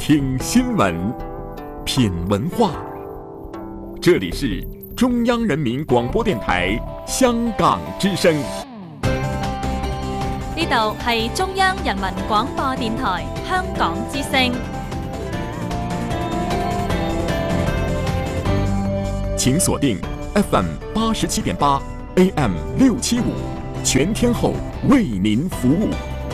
听新闻，品文化。这里是中央人民廣播電台香港之聲。 呢度係中央人民廣播電台香港之聲。 請鎖定 FM 87.8 AM 675，全天候為您服務。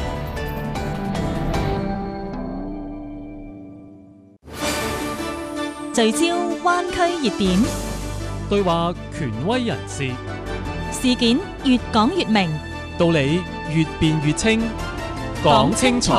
聚焦灣區熱點， 對話權威人士， 事件越講越明， 道理越辯越清，講清楚，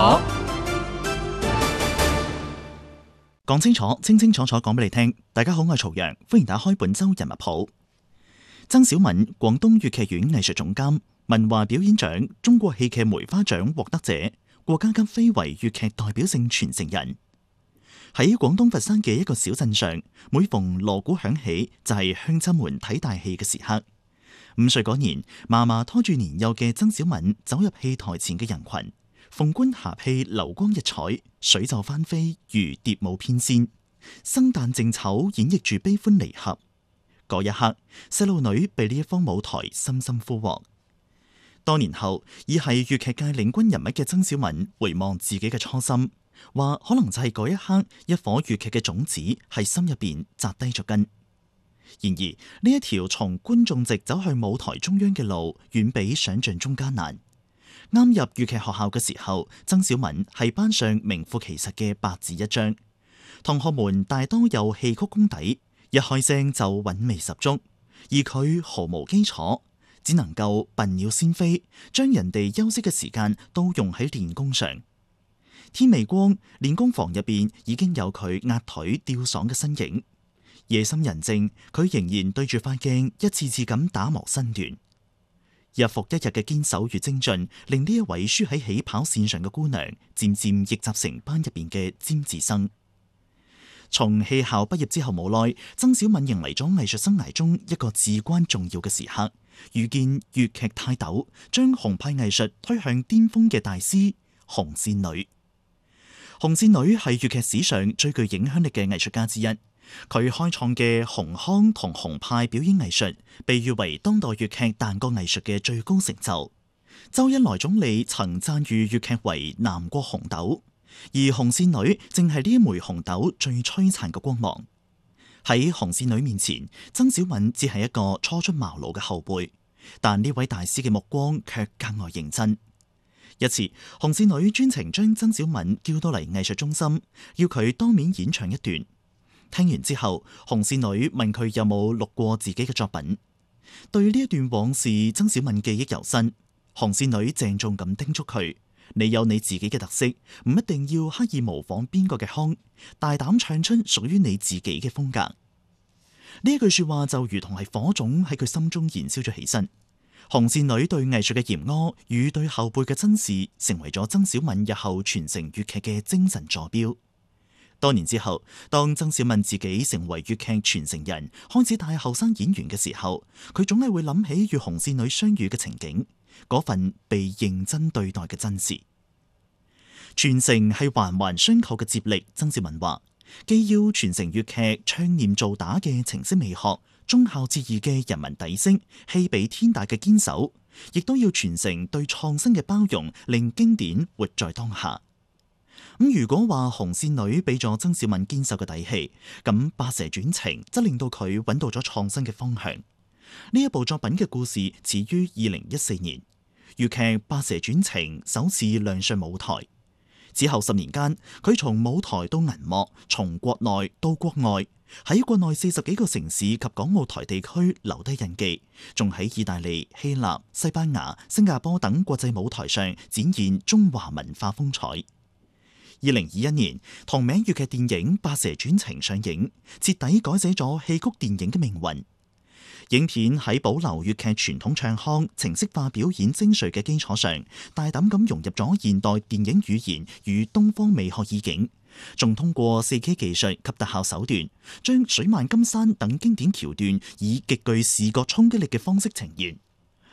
講清楚，清清楚楚講俾你聽。大家好，我係曹陽，歡迎打開本周人物譜。曾小敏，廣東粵劇院藝術總監，文華表演獎、中國戲劇梅花獎獲得者，國家級非遺粵劇代表性傳承人。喺廣東佛山嘅一個小鎮上，每逢鑼鼓響起，就係鄉親們睇大戲嘅時刻。5歲嗰年，嫲嫲拖住年幼嘅曾小敏走入戲台前嘅人群，鳳冠霞帔流光溢彩，水袖翻飛如蝶舞翩跹，生旦淨丑演繹住悲歡離合。嗰一刻，細路女被呢一方舞台深深俘獲。多年後，已係粵劇界領軍人物嘅曾小敏回望自己嘅初心，話可能就係嗰一刻，一顆粵劇嘅種子喺心入邊扎低咗根。然而呢一條從觀眾席走去舞台中央嘅路，遠比想象中艱難。啱入粵劇學校嘅時候，曾小敏係班上名副其實嘅白紙一張，同學們大多有戲曲功底，一開聲就韻味十足，而佢毫無基礎，只能夠笨鳥先飛，將人哋休息嘅時間都用喺練功上。天未光，練功房入邊已經有佢壓腿吊嗓嘅身影。夜深人靜，佢仍然對住塊鏡一次次咁打磨身段。日復一日嘅堅守與精進，令呢一位輸喺起跑線上嘅姑娘，漸漸逆襲成班入邊嘅尖子生。從戲校畢業之後冇耐，曾小敏迎嚟咗藝術生涯中一個至關重要嘅時刻，遇見粵劇泰斗，將紅派藝術推向巔峰嘅大師紅線女。紅線女係粵劇史上最具影響力嘅藝術家之一，佢開創嘅紅腔同紅派表演藝術，被譽為當代粵劇彈角藝術嘅最高成就。周恩來總理曾讚譽粵劇為南國紅豆，而紅線女正係呢一枚紅豆最璀璨嘅光芒。喺紅線女面前，曾小敏只係一個初出茅廬嘅後輩，但呢位大師嘅目光卻格外認真。一次，紅線女專程將曾小敏叫到嚟藝術中心，要佢當面演唱一段。聽完之後，紅線女問佢有冇錄過自己嘅作品。對呢一段往事，曾小敏記憶猶新。紅線女鄭重咁叮囑佢：你有你自己嘅特色，唔一定要刻意模仿邊個嘅腔，大膽唱出屬於你自己嘅風格。呢一句說話就如同係火種喺佢心中燃燒咗起身。紅線女對藝術嘅嚴苛與對後輩嘅珍視，成為咗曾小敏日後傳承粵劇嘅精神座標。多年之後，當曾小敏自己成為粵劇傳承人，開始帶後生演員嘅時候，佢總係會諗起與紅線女相遇嘅情景，嗰份被認真對待嘅真實。傳承係環環相扣嘅接力，曾小敏話，既要傳承粵劇唱念做打嘅情式美學，忠孝節義嘅人民底色，戲比天大嘅堅守，亦都要傳承對創新嘅包容，令經典活在當下。如果話紅線女俾咗曾小敏堅守嘅底氣，咁白蛇傳情則令到佢揾到咗創新嘅方向。呢一部作品嘅故事始於2014年，粵劇《白蛇傳情》首次亮相舞台。之後10年間，佢從舞台到銀幕，從國內到國外，喺國內40幾個城市及港澳台地區留低印記，仲喺意大利、希臘、西班牙、新加坡等國際舞台上展現中華文化風采。2021年，同名粵劇電影《白蛇傳情》上映，徹底改寫咗戲曲電影嘅命運。影片喺保留粵劇傳統唱腔、程式化表演精髓嘅基礎上，大膽咁融入咗現代電影語言與東方美學意境，仲通過4K 技術及特效手段，將水漫金山等經典橋段以極具視覺衝擊力嘅方式呈現。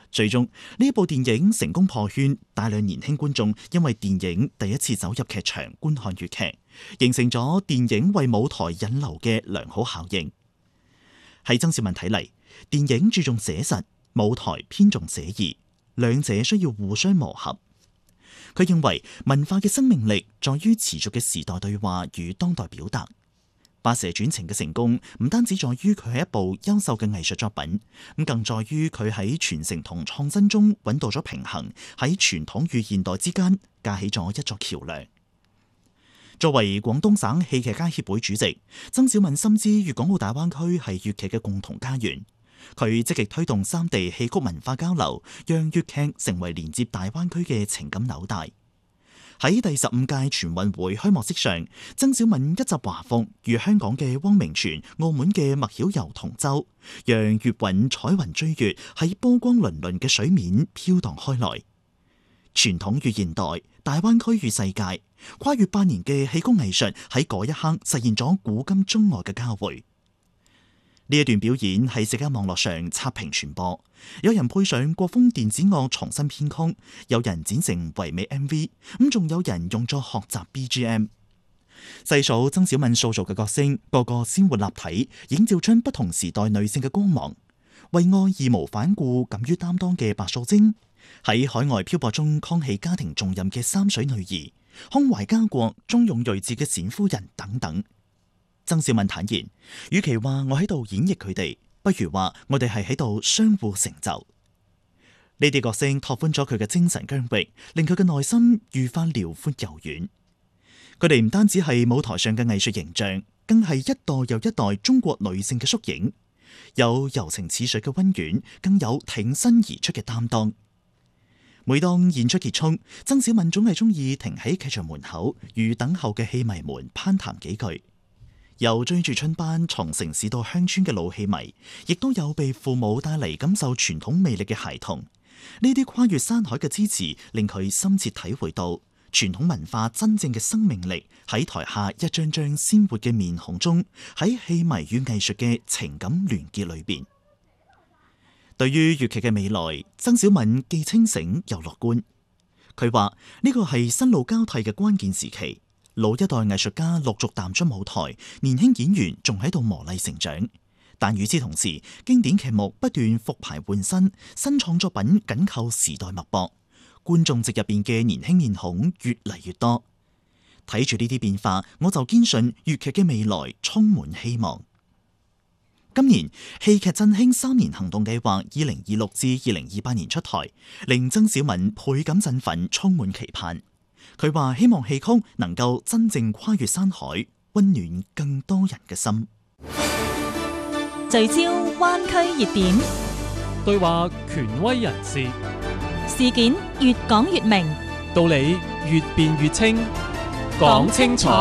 最終呢一部電影成功破圈，大量年輕觀眾因為電影第一次走入劇場觀看粵劇，形成咗電影為舞台引流嘅良好效應。喺曾小敏睇嚟，電影注重寫實，舞台偏重寫意，兩者需要互相磨合。佢認為文化嘅生命力在於持續嘅時代對話與當代表達。白蛇傳情嘅成功唔單止在於佢係一部優秀嘅藝術作品，咁更在於佢喺傳承同創新中揾到咗平衡，喺傳統與現代之間架起咗一座橋樑。作為廣東省戲劇家協會主席，曾小敏深知粵港澳大灣區係粵劇嘅共同家園。佢積極推動三地戲曲文化交流，讓粵劇成為連接大灣區嘅情感紐帶。喺第15屆全運會開幕式上，曾小敏一襲華服，與香港嘅汪明荃、澳門嘅麥曉柔同舟，讓粵韻彩雲追月喺波光粼粼嘅水面飄蕩開來。傳統與現代，大灣區與世界，跨越8年嘅戲曲藝術喺嗰一刻實現咗古今中外嘅交匯。呢一段表演喺社交網絡上刷屏傳播，有人配上國風電子樂重新編曲，有人剪成唯美 MV， 咁仲有人用作學習 BGM。細數曾小敏塑造嘅角色，個個鮮活立體，映照出不同時代女性嘅光芒。為愛義無反顧、敢於擔當嘅白素貞，喺海外漂泊中扛起家庭重任嘅三水女兒，胸懷家國、忠勇睿智嘅冼夫人等等。曾小敏坦言，與其話我喺度演繹佢哋，不如話我哋係喺度相互成就。呢啲角色拓寬咗佢嘅精神疆域，令佢嘅內心愈發遼闊柔軟。佢哋唔單止係舞台上嘅藝術形象，更係一代又一代中國女性嘅縮影，有柔情似水嘅溫婉，更有挺身而出嘅擔當。每當演出結束，曾小敏總係中意停喺劇場門口，與等候嘅戲迷們攀談幾句。有追住春班從城市到鄉村嘅老戲迷，亦都有被父母帶嚟感受傳統魅力嘅孩童。呢啲跨越山海嘅支持，令佢深切體會到傳統文化真正嘅生命力喺台下一張張鮮活嘅面孔中，喺戲迷與藝術嘅情感聯結裏邊。對於粵劇嘅未來，曾小敏既清醒又樂觀。佢話呢個係新老交替嘅關鍵時期。老一代藝術家陸續淡出舞台，年輕演員仲喺度磨礪成長。但與此同時，經典劇目不斷復排換新，新創作品緊扣時代脈搏，觀眾席入邊嘅年輕面孔越嚟越多。睇住呢啲變化，我就堅信粵劇嘅未來充滿希望。今年戲劇振興3年行動計劃2026至2028年出台，令曾小敏倍感振奮，充滿期盼。佢話希望戲曲能夠真正跨越山海，溫暖更多人嘅心。 聚焦灣區熱點， 對話權威人士， 事件越講越明， 道理越辯越清，講清楚。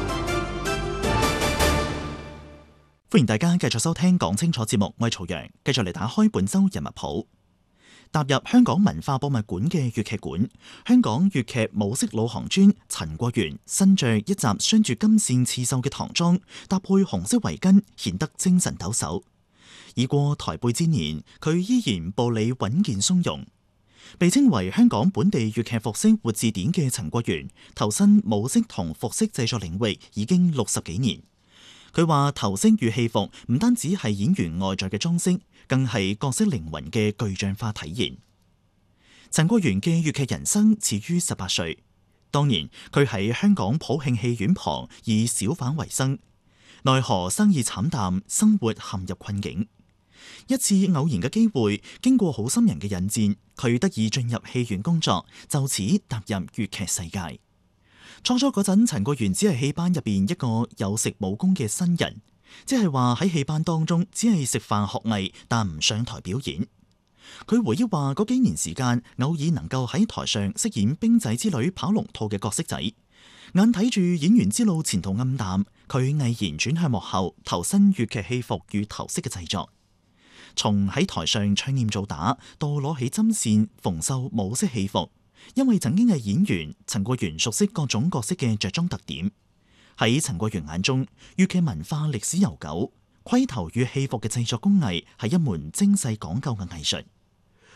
歡迎大家繼續收聽講清楚節目，我係曹陽，繼續嚟打開本周人物譜。踏入香港文化博物館嘅粵劇館，香港粵劇武式老行專陳國元身着一襲鑲住金線刺繡嘅唐裝，搭配紅色圍巾，顯得精神抖擻。已過台背之年，佢依然步履穩健鬆容。被稱為香港本地粵劇服飾活字典嘅陳國元，投身武式同服飾製作領域已經60幾年。佢話頭飾與戲服唔單止係演員外在嘅裝飾，更係角色靈魂嘅具象化體現。陳國元嘅粵劇人生始於18歲，當年佢喺香港普慶戲院旁以小販為生，奈何生意慘淡，生活陷入困境。一次偶然嘅機會，經過好心人嘅引薦，佢得以進入戲院工作，就此踏入粵劇世界。初初嗰陣，陳國元只係戲班入邊一個有食武功嘅新人，即係話喺戲班當中只係食飯學藝，但唔上台表演。佢回憶話嗰幾年時間，偶爾能夠喺台上飾演兵仔之類跑龍套嘅角色仔，眼睇住演員之路前途暗淡，佢毅然轉向幕後，投身粵劇戲服與頭飾嘅製作。從喺台上唱念做打，到攞起針線縫繡武式戲服。因為曾經係演員，陳國元熟悉各種角色嘅着裝特點。喺陳國元眼中，粵劇文化歷史悠久，盔頭與戲服嘅製作工藝係一門精細講究嘅藝術。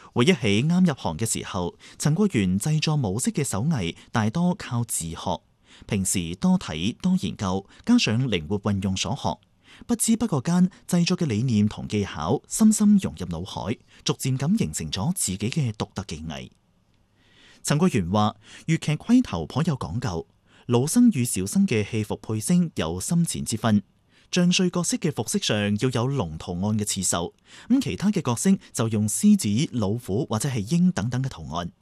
回憶起啱入行嘅時候，陳國元製作模式嘅手藝大多靠自學，平時多睇多研究，加上靈活運用所學，不知不覺間製作嘅理念同技巧深深融入腦海，逐漸咁形成咗自己嘅獨特技藝。陳國元話：粵劇規頭頗有講究，老生與小生嘅戲服配聲有深淺之分。將帥角色嘅服飾上要有龍圖案嘅刺繡，咁其他嘅角色就用獅子、老虎或者係鷹等等嘅圖案。